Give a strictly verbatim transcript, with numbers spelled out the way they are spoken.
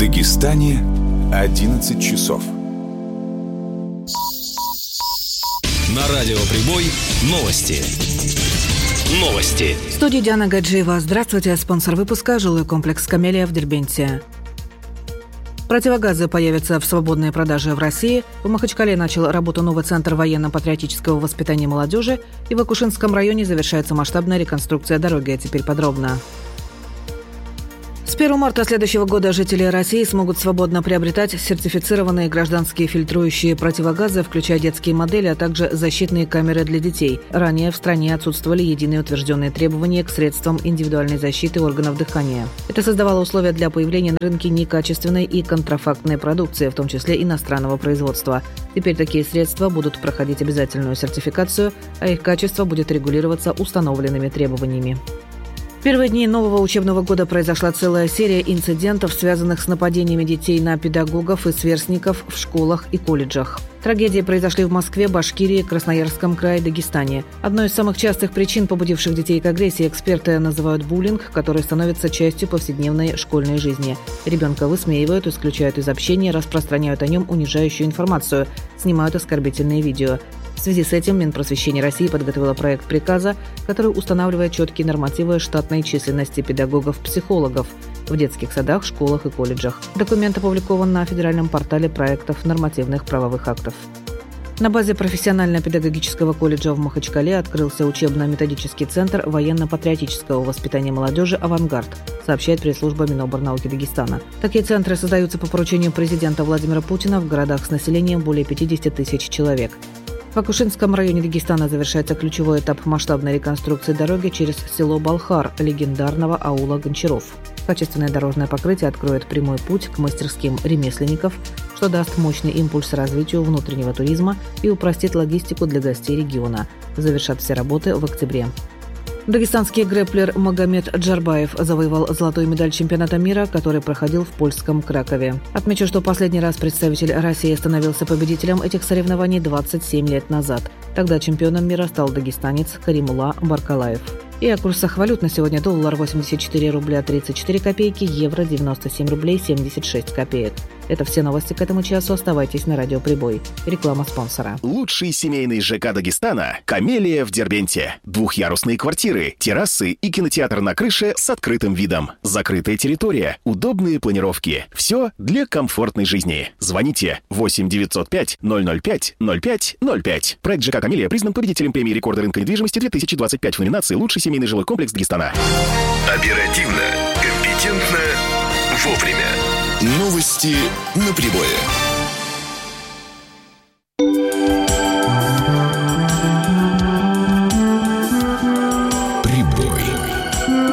Дагестане одиннадцать часов. На радио «Прибой» новости. Новости. В студии Диана Гаджиева. Здравствуйте. Спонсор выпуска – жилой комплекс «Камелия» в Дербенте. Противогазы появятся в свободной продаже в России. В Махачкале начал работу новый центр военно-патриотического воспитания молодежи. И в Акушинском районе завершается масштабная реконструкция дороги. А теперь подробно. С первого марта следующего года жители России смогут свободно приобретать сертифицированные гражданские фильтрующие противогазы, включая детские модели, а также защитные камеры для детей. Ранее в стране отсутствовали единые утвержденные требования к средствам индивидуальной защиты органов дыхания. Это создавало условия для появления на рынке некачественной и контрафактной продукции, в том числе иностранного производства. Теперь такие средства будут проходить обязательную сертификацию, а их качество будет регулироваться установленными требованиями. В первые дни нового учебного года произошла целая серия инцидентов, связанных с нападениями детей на педагогов и сверстников в школах и колледжах. Трагедии произошли в Москве, Башкирии, Красноярском крае, Дагестане. Одной из самых частых причин, побудивших детей к агрессии, эксперты называют буллинг, который становится частью повседневной школьной жизни. Ребенка высмеивают, исключают из общения, распространяют о нем унижающую информацию, снимают оскорбительные видео. В связи с этим Минпросвещение России подготовило проект приказа, который устанавливает четкие нормативы штатной численности педагогов-психологов в детских садах, школах и колледжах. Документ опубликован на федеральном портале проектов нормативных правовых актов. На базе профессионально-педагогического колледжа в Махачкале открылся учебно-методический центр военно-патриотического воспитания молодежи «Авангард», сообщает пресс-служба Миноборнауки Дагестана. Такие центры создаются по поручению президента Владимира Путина в городах с населением более пятьдесят тысяч человек. В Акушинском районе Дагестана завершается ключевой этап масштабной реконструкции дороги через село Балхар легендарного аула Гончаров. Качественное дорожное покрытие откроет прямой путь к мастерским ремесленников, что даст мощный импульс развитию внутреннего туризма и упростит логистику для гостей региона. Завершат все работы в октябре. Дагестанский грэпплер Магомед Джарбаев завоевал золотую медаль чемпионата мира, который проходил в польском Кракове. Отмечу, что последний раз представитель России становился победителем этих соревнований двадцать семь лет назад. Тогда чемпионом мира стал дагестанец Каримула Баркалаев. И о курсах валют на сегодня: доллар восемьдесят четыре рубля тридцать четыре копейки, евро девяносто семь рублей семьдесят шесть копеек. Это все новости к этому часу. Оставайтесь на радио «Прибой». Реклама спонсора. Лучший семейный ЖК Дагестана – «Камелия» в Дербенте. Двухъярусные квартиры, террасы и кинотеатр на крыше с открытым видом. Закрытая территория, удобные планировки. Все для комфортной жизни. Звоните восемь девятьсот пять ноль ноль пять ноль пять ноль пять. Проект ЖК «Камелия» признан победителем премии рекорда рынка недвижимости две тысячи двадцать пять в номинации «Лучший семейный жилой комплекс Дагестана». Оперативно, компетентно, вовремя. Новости на Прибое.